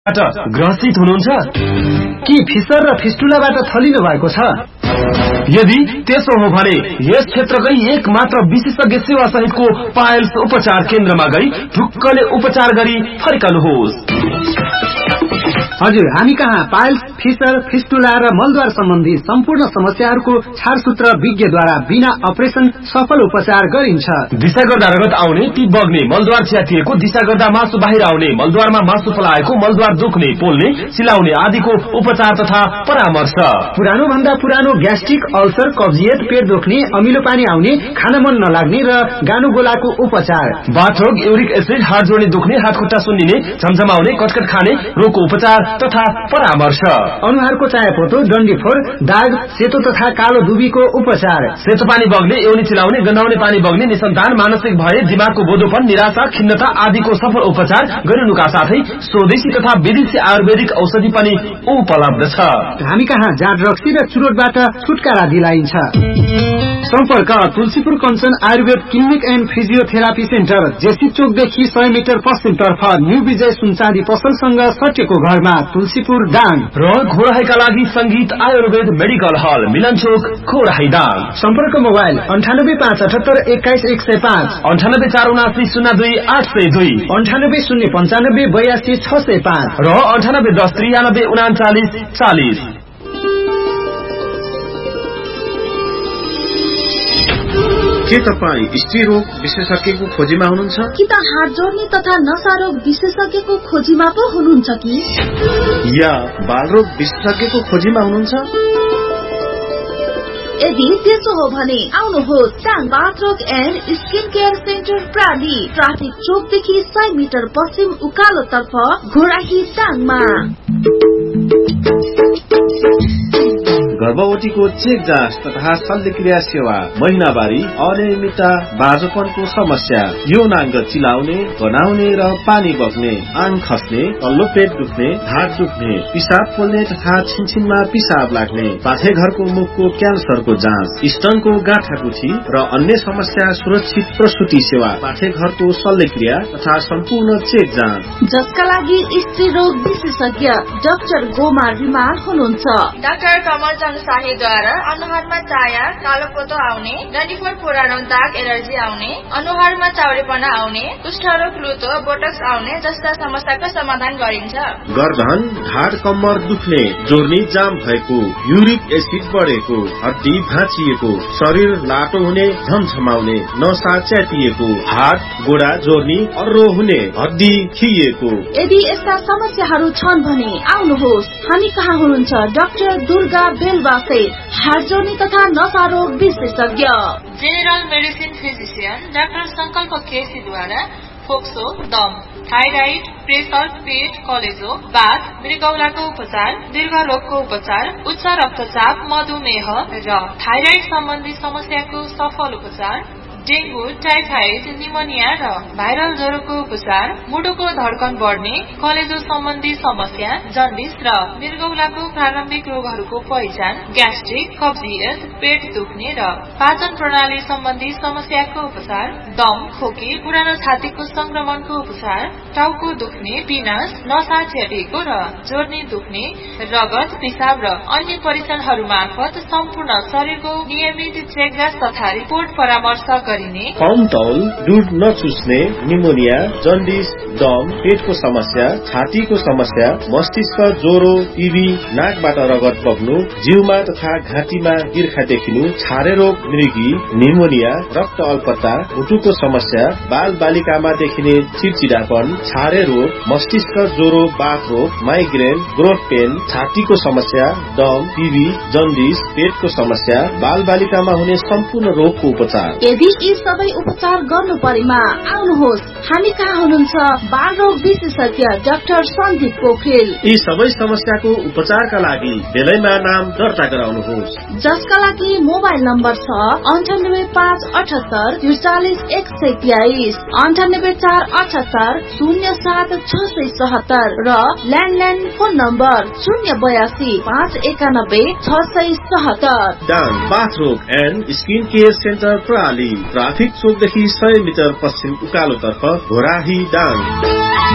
ग्रसित हुनुहुन्छ कि फिसर र फिस्टुलाबाट थलिनु भएको छ? यदि त्यसो हो भने यस क्षेत्रकै एक मात्र विशेषज्ञ सेवा सहितको पाइल्स उपचार केन्द्रमा गई ढुक्कले उपचार गरी फर्कनुहोस्। हजुर, हामी कहाँ पाइल्स, फिसर, फिस्टुला र मलद्वार सम्बन्धी सम्पूर्ण समस्याहरूको छारसूत्र विज्ञद्वारा बिना अपरेसन सफल उपचार गरिन्छ। दिशा गर्दा रगत आउने, टिप बग्ने, मलद्वार च्यातिएको, दिशा गर्दा मासु बाहिर आउने, मलद्वारमा मासु पलाएको, मलद्वार दुख्ने, पोल्ने, सिलाउने आदिको उपचार तथा परामर्श। पुरानो भन्दा पुरानो ग्यास्ट्रिक, अल्सर, कब्जियत, पेट दुख्ने, अमिलो पानी आउने, खान मन नलाग्ने र गानुगोलाको उपचार। बाथरोग, युरिक एसिड, हात जोड्ने दुख्ने, हात खुट्टा सुन्निने, झमझमाउने, कटकट खाने रोगको उपचार तथा परामर्श। अनुहारको चायापोतो, डन्डीफोर, दाग, सेतो तथा कालो दुबीको उपचार। सेतो पानी बग्ने, एउनी चिलाउने, गन्हाउने पानी बग्ने, निसन्तान, मानसिक भय, दिमागको बोधोपन, निराशा, खिन्नता आदिको सफल उपचार गरिनुका साथै स्वदेशी तथा विदेशी आयुर्वेदिक औषधि पनि उपलब्ध छ। हामी कहाँ जाँड रक्सी र चुरोटबाट छुटकारा दिलाइन्छ। सम्पर्क Tulsipur Kanchan Ayurveda clinic and physiotherapy centre, JC चोकदेखि 100 metre पश्चिमतर्फ न्यू विजय सुनचाँदी पसलसँग सटेको घरमा, तुलसीपुर दाङ। र घोराहीका लागि संगीत आयुर्वेद मेडिकल हल, मिलन चोक, घोराही दाङ। सम्पर्क मोबाइल 9857811105, 9847792802, 9809582605 र 9810933940। के तपाईँ स्त्रीरोग विशेषज्ञको खोजीमा हुनुहुन्छ कि त हात जोड्ने तथा नसा रोग विशेषज्ञको खोजीमा पो हुनुहुन्छ कि या बालरोग विशेषज्ञको खोजीमा हुनुहुन्छ? यदि त्यसो हो भने आउनुहोस् टाङ बाथरोग and skin care centre प्राली, traffic चोकदेखि 100 metre पश्चिम उकालो तर्फ, घोराही टाङमा। गर्भवतीको चेक जाँच तथा शल्यक्रिया सेवा, महिनावारी, अनियमितता, बाँझोपनको समस्या, यौनाङ्ग चिलाउने, गनाउने र पानी बग्ने, आङ खस्ने, तल्लो पेट दुख्ने, ढाड दुख्ने, पिसाब पोल्ने तथा छिनछिनमा पिसाब लाग्ने, पाठेघरको मुखको क्यान्सरको जाँच, स्तनको गाँठागुठी र अन्य समस्या, सुरक्षित प्रसुति सेवा, पाठेघरको शल्यक्रिया तथा सम्पूर्ण चेक जाँच, जसका लागि स्त्री रोग विशेषज्ञ डाक्टर गोमार रिमाल हुनुहुन्छ। डाक्टर कमल शाहीद्वारा अनुहारमा चाया, कालोपोतो आउने, डन्डीफोर, पुरानो दाग, एलर्जी आउने, अनुहारमा चाउरेपना आउने, कुष्ठरोग, लुतो, बोटक्स आउने जस्ता समस्याको समाधान गरिन्छ। गर्दन, ढाड, कम्मर दुख्ने, जोर्नी जाम भएको, युरिक एसिड बढेको, हड्डी भाँचिएको, शरीर लाटो हुने, झमझमाउने, नसा च्यातिएको, हात गोडा जोर्नी, अर्रो हुने, हड्डी खिएको। यदि यस्ता समस्याहरू छन् भने आउनुहोस्, हामी कहाँ हुनुहुन्छ डाक्टर दुर्गा बेलवासे, हात जोड्ने तथा नसा रोग विशेषज्ञ। जेनरल मेडिसिन फिजिशियन डाक्टर संकल्प केसीद्वारा फोक्सो, दम, थाइराइड, प्रेसर, पेट, कलेजो, बाथ, मृगौलाको उपचार, दीर्घ रोगको उपचार, उच्च रक्तचाप, मधुमेह र थाइराइड सम्बन्धी समस्याको सफल उपचार, डेंगू, टाइफाइड, निमोनिया र भाइरल ज्वरोको उपचार, मुटुको धड्कन बढ्ने, कलेजो सम्बन्धी समस्या, जन्डिस र मृगौलाको प्रारम्भिक रोगहरूको पहिचान, ग्यास्ट्रिक, कब्जियत, पेट दुख्ने र पाचन प्रणाली सम्बन्धी समस्याको उपचार, दम, खोकी, पुरानो छातीको संक्रमणको उपचार, टाउको दुख्ने, पिनास, नसा च्यातिएको र जोर्नी दुख्ने, रगत, पिसाब र अन्य परीक्षणहरू मार्फत सम्पूर्ण शरीरको नियमित चेक जाँच तथा रिपोर्ट परामर्श गरिने। कम तौल, दूध नचुस्ने, निमोनिया, जन्डिस, दम, पेटको समस्या, छातीको समस्या, मस्तिष्क ज्वरो, टीबी, नाकबाट रगत बग्नु, जिउमा तथा घाँटीमा गिर्खा देखिनु, छारे रोग, मृगी, निमोनिया, रक्त अल्पता, मुटुको समस्या, बाल बालिकामा देखिने चिडचिडापन, छारे रोग, मस्तिष्क ज्वरो, बाथ रोग, माइग्रेन, ग्रोथ पेन, छातीको समस्या, दम, टीबी, जन्डिस, पेटको समस्या, बाल बालिकामा हुने सम्पूर्ण रोगको उपचार। यदि यी सबै उपचार गर्नु परेमा आउनुहोस्, हामी कहाँ हुनुहुन्छ बाल रोग विशेषज्ञ डाक्टर सन्दीप पोखरेल। यी सबै समस्याको उपचारका लागि बेलैमा नाम दर्ता गराउनुहोस्, जसका लागि मोबाइल नम्बर छ 9857844123, 9848707677 र landline phone number 082519677। डाङ बाथरोग and skin care centre प्राली, traffic चोकदेखि 100 metre पश्चिम उकालो तर्फ, घोराही दाङ।